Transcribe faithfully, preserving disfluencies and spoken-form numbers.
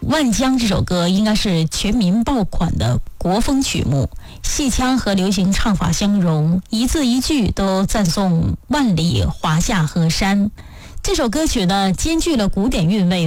万江》这首歌应该是全民爆款的国风曲目，戏腔和流行唱法相融，一字一句都赞颂万里华夏河山。这首歌曲呢，兼具了古典韵味